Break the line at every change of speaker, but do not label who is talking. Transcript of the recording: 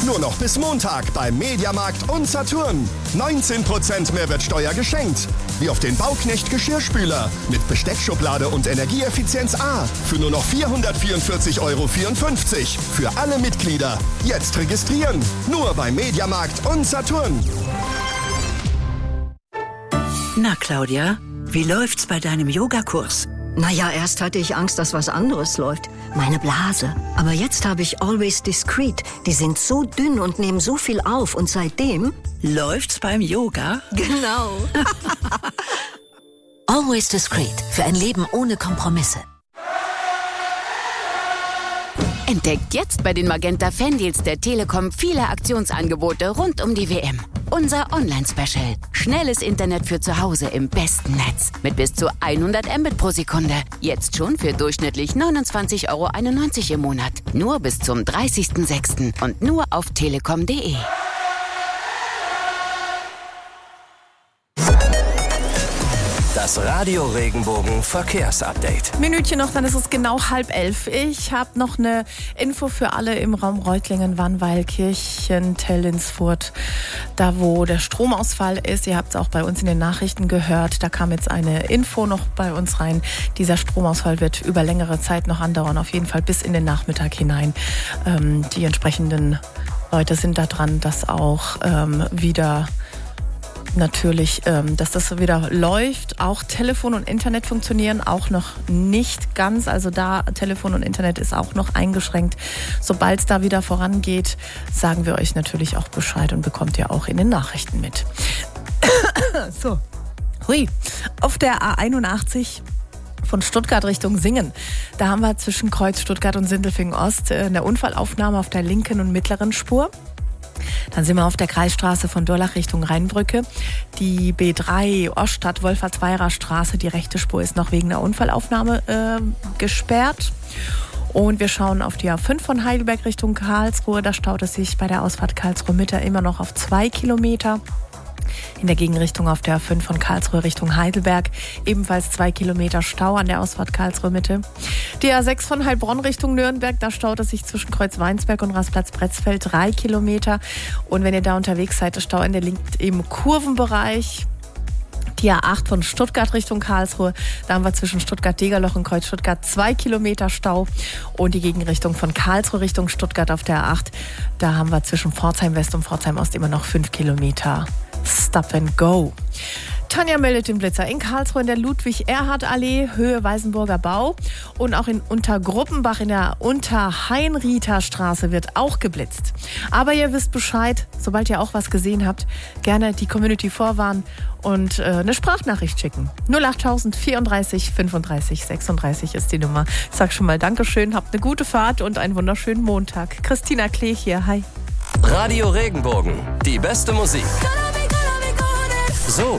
Nur noch bis Montag beim Mediamarkt und Saturn. 19% Mehrwertsteuer geschenkt. Wie auf den Bauknecht Geschirrspüler mit Besteckschublade und Energieeffizienz A für nur noch 444,54 € für alle Mitglieder. Jetzt registrieren. Nur beim Mediamarkt und Saturn.
Na, Claudia, wie läuft's bei deinem Yogakurs?
Naja, erst hatte ich Angst, dass was anderes läuft. Meine Blase. Aber jetzt habe ich Always Discreet. Die sind so dünn und nehmen so viel auf. Und seitdem...
Läuft's beim Yoga?
Genau.
Always Discreet. Für ein Leben ohne Kompromisse.
Entdeckt jetzt bei den Magenta Fandeals der Telekom viele Aktionsangebote rund um die WM. Unser Online-Special. Schnelles Internet für zu Hause im besten Netz. Mit bis zu 100 Mbit pro Sekunde. Jetzt schon für durchschnittlich 29,91 € im Monat. Nur bis zum 30.06. und nur auf telekom.de.
Das Radio Regenbogen Verkehrsupdate.
Minütchen noch, dann ist es genau 10:30. Ich habe noch eine Info für alle im Raum Reutlingen, Wannweil, Kirchen, Tellinsfurt. Da, wo der Stromausfall ist. Ihr habt es auch bei uns in den Nachrichten gehört. Da kam jetzt eine Info noch bei uns rein. Dieser Stromausfall wird über längere Zeit noch andauern. Auf jeden Fall bis in den Nachmittag hinein. Die entsprechenden Leute sind da dran, dass auch wieder... Natürlich, dass das wieder läuft. Auch Telefon und Internet funktionieren auch noch nicht ganz. Also da Telefon und Internet ist auch noch eingeschränkt. Sobald es da wieder vorangeht, sagen wir euch natürlich auch Bescheid und bekommt ihr auch in den Nachrichten mit. So, hui, auf der A81 von Stuttgart Richtung Singen. Da haben wir zwischen Kreuz Stuttgart und Sindelfingen Ost eine Unfallaufnahme auf der linken und mittleren Spur. Dann sind wir auf der Kreisstraße von Durlach Richtung Rheinbrücke. Die B3 Oststadt-Wolfertsweirer Straße, die rechte Spur ist noch wegen der Unfallaufnahme gesperrt. Und wir schauen auf die A5 von Heidelberg Richtung Karlsruhe. Da staut es sich bei der Ausfahrt Karlsruhe-Mitte immer noch auf 2 Kilometer. In der Gegenrichtung auf der A5 von Karlsruhe Richtung Heidelberg ebenfalls 2 Kilometer Stau an der Ausfahrt Karlsruhe-Mitte. Die A6 von Heilbronn Richtung Nürnberg, da staut es sich zwischen Kreuz-Weinsberg und Rastplatz-Bretzfeld 3 Kilometer. Und wenn ihr da unterwegs seid, das Stauende liegt im Kurvenbereich. Die A8 von Stuttgart Richtung Karlsruhe, da haben wir zwischen Stuttgart-Degerloch und Kreuz Stuttgart 2 Kilometer Stau. Und die Gegenrichtung von Karlsruhe Richtung Stuttgart auf der A8, da haben wir zwischen Pforzheim West und Pforzheim Ost immer noch 5 Kilometer Stop and Go. Tanja meldet den Blitzer in Karlsruhe in der Ludwig-Erhard-Allee, Höhe Weißenburger Bau. Und auch in Untergruppenbach in der Unterheinriether Straße wird auch geblitzt. Aber ihr wisst Bescheid, sobald ihr auch was gesehen habt, gerne die Community vorwarnen und eine Sprachnachricht schicken. 08000 34 35 36 ist die Nummer. Ich sag schon mal Dankeschön, habt eine gute Fahrt und einen wunderschönen Montag. Christina Klee hier, hi.
Radio Regenbogen, die beste Musik.